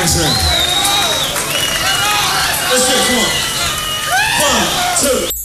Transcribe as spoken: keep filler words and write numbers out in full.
Thanks, man. Let's get it, come on. One, two.